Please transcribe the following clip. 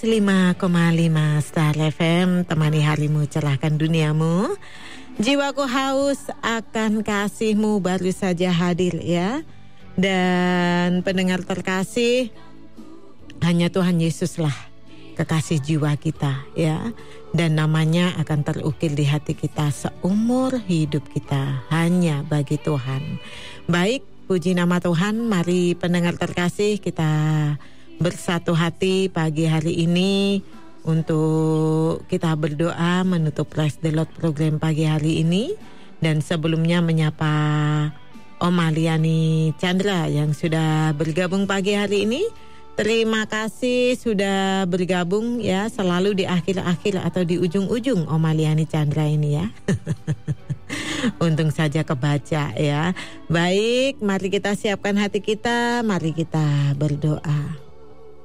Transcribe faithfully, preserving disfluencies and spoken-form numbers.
lima koma lima Star F M, temani harimu, cerahkan duniamu. Jiwaku haus akan kasihmu baru saja hadir ya. Dan pendengar terkasih, hanya Tuhan Yesuslah kekasih jiwa kita ya. Dan namanya akan terukir di hati kita seumur hidup kita, hanya bagi Tuhan. Baik, puji nama Tuhan. Mari pendengar terkasih, kita bersatu hati pagi hari ini untuk kita berdoa menutup Praise the Lord program pagi hari ini. Dan sebelumnya menyapa Om Aliani Chandra yang sudah bergabung pagi hari ini. Terima kasih sudah bergabung ya, selalu di akhir-akhir atau di ujung-ujung Om Aliani Chandra ini ya. Untung saja kebaca ya. Baik, mari kita siapkan hati kita, mari kita berdoa.